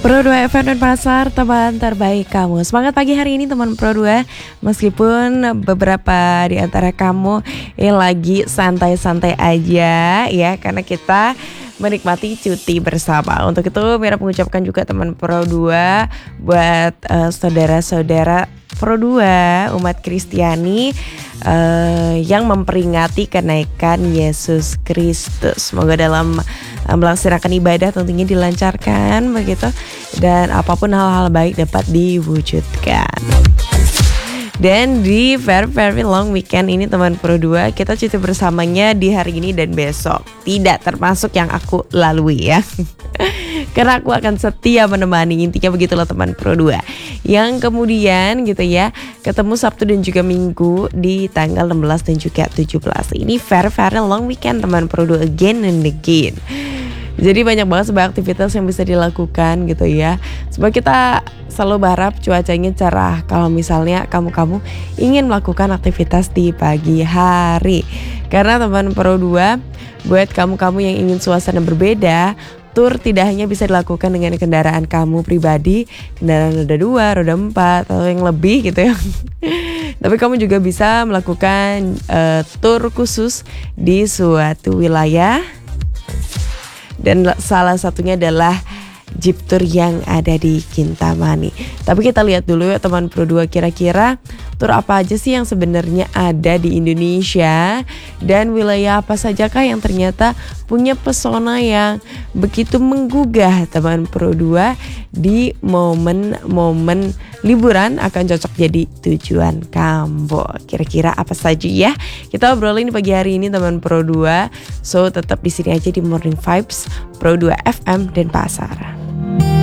Pro 2 FM dan Pasar, teman terbaik kamu. Semangat pagi hari ini teman Pro 2. Meskipun beberapa di antara kamu lagi santai-santai aja ya, karena kita menikmati cuti bersama. Untuk itu Mira mengucapkan juga teman Pro 2 buat saudara-saudara Pro 2 umat Kristiani yang memperingati kenaikan Yesus Kristus. Semoga dalam melaksanakan ibadah tentunya dilancarkan begitu, dan apapun hal-hal baik dapat diwujudkan. Dan di very long weekend ini teman Pro 2, kita cuti bersamanya di hari ini dan besok. Tidak termasuk yang aku lalui ya. Karena aku akan setia menemani, intinya begitulah teman Pro 2. Yang kemudian gitu ya, ketemu Sabtu dan juga Minggu di tanggal 16 dan juga 17. Ini very long weekend teman Pro 2, again and again. Jadi banyak banget sebuah aktivitas yang bisa dilakukan gitu ya. Sebab kita selalu berharap cuacanya cerah kalau misalnya kamu ingin melakukan aktivitas di pagi hari. Karena teman Pro 2, buat kamu yang ingin suasana berbeda, tur tidak hanya bisa dilakukan dengan kendaraan kamu pribadi, kendaraan roda 2, roda 4 atau yang lebih gitu ya. Tapi kamu juga bisa melakukan tur khusus di suatu wilayah. Dan salah satunya adalah Jeep Tour yang ada di Kintamani. Tapi kita lihat dulu ya teman Pro 2, kira-kira tur apa aja sih yang sebenarnya ada di Indonesia, dan wilayah apa sajakah yang ternyata punya pesona yang begitu menggugah teman Pro 2 di momen-momen liburan akan cocok jadi tujuan kamu. Kira-kira apa saja ya? Kita obrolin pagi hari ini teman Pro 2. So tetap di sini aja di Morning Vibes Pro 2 FM dan Pasar.